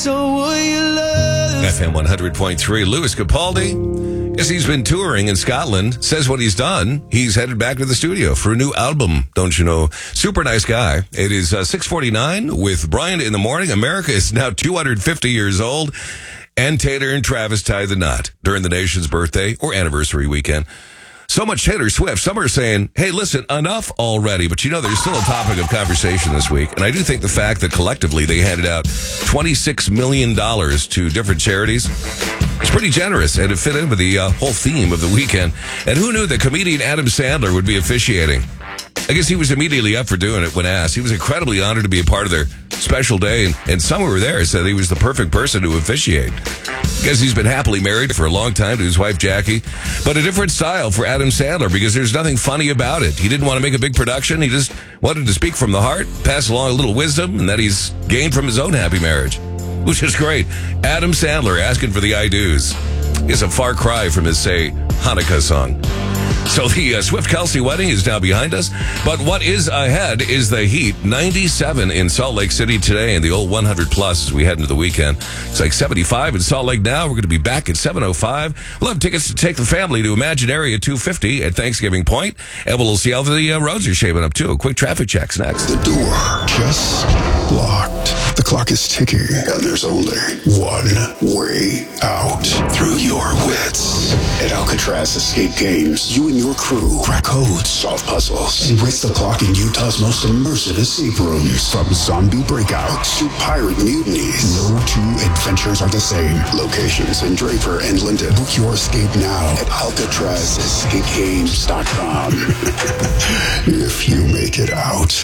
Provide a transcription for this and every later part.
So will you love? FM 100.3, Louis Capaldi. Yes, he's been touring in Scotland. Says what he's done. He's headed back to the studio for a new album. Don't you know? Super nice guy. It is 6:49 with Brian in the morning. America is now 250 years old. And Taylor and Travis tie the knot during the nation's birthday or anniversary weekend. So much Taylor Swift. Some are saying, hey, listen, enough already. But you know, there's still a topic of conversation this week. And I do think the fact that collectively they handed out $26 million to different charities is pretty generous. And it fit in with the whole theme of the weekend. And who knew that comedian Adam Sandler would be officiating? I guess he was immediately up for doing it when asked. He was incredibly honored to be a part of their special day. And some who were there said he was the perfect person to officiate. I guess he's been happily married for a long time to his wife, Jackie. But a different style for Adam Sandler because there's nothing funny about it. He didn't want to make a big production. He just wanted to speak from the heart, pass along a little wisdom, and that he's gained from his own happy marriage, which is great. Adam Sandler asking for the I do's is a far cry from his, say, Hanukkah song. So the Swift-Kelsey wedding is now behind us. But what is ahead is the heat. 97 in Salt Lake City today and the old 100 plus as we head into the weekend. It's like 75 in Salt Lake now. We're going to be back at 7:05. We'll have tickets to take the family to Imaginaria 250 at Thanksgiving Point. And we'll see how the roads are shaping up, too. A quick traffic check's next. The door just locked. The clock is ticking, and there's only one way out. Through your wits. At Alcatraz Escape Games, you and your crew crack codes, solve puzzles, and race the clock in Utah's most immersive escape rooms. From zombie breakouts to pirate mutinies, no two adventures are the same. Locations in Draper and Linden. Book your escape now at AlcatrazEscapeGames.com. If you make it out.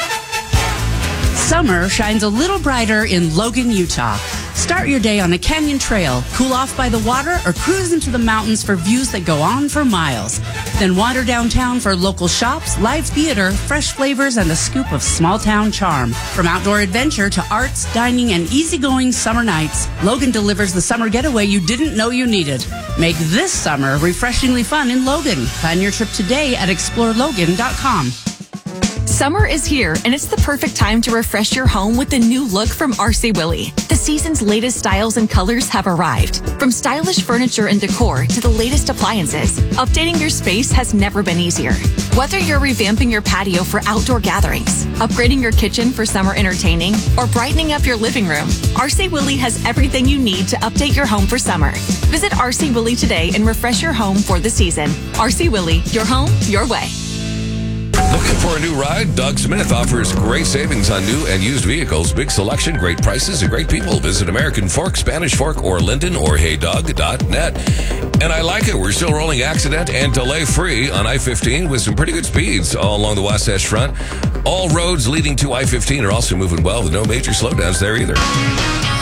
Summer shines a little brighter in Logan, Utah. Start your day on a canyon trail, cool off by the water, or cruise into the mountains for views that go on for miles. Then wander downtown for local shops, live theater, fresh flavors, and a scoop of small-town charm. From outdoor adventure to arts, dining, and easygoing summer nights, Logan delivers the summer getaway you didn't know you needed. Make this summer refreshingly fun in Logan. Plan your trip today at explorelogan.com. Summer is here, and it's the perfect time to refresh your home with the new look from RC Willey. The season's latest styles and colors have arrived. From stylish furniture and decor to the latest appliances, updating your space has never been easier. Whether you're revamping your patio for outdoor gatherings, upgrading your kitchen for summer entertaining, or brightening up your living room, RC Willey has everything you need to update your home for summer. Visit RC Willey today and refresh your home for the season. RC Willey, your home, your way. Looking for a new ride? Doug Smith offers great savings on new and used vehicles, big selection, great prices, and great people. Visit American Fork, Spanish Fork, or Linden, or heydoug.net. And I like it. We're still rolling accident and delay free on I-15 with some pretty good speeds all along the Wasatch Front. All roads leading to I-15 are also moving well with no major slowdowns there either.